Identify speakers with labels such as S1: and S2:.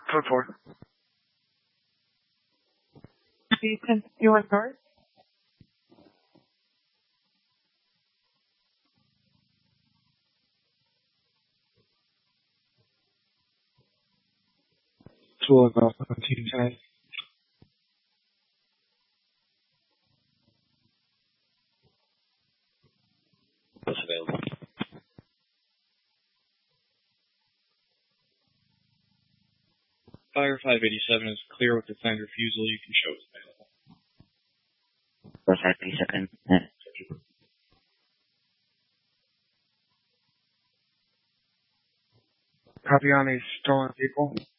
S1: Code 4.
S2: Please continue on north.
S1: Tool about 1710.
S3: What's available?
S4: Fire 587 is clear with assigned refusal. You can show it's available.
S3: Fire 587.
S1: Copy on these stolen people.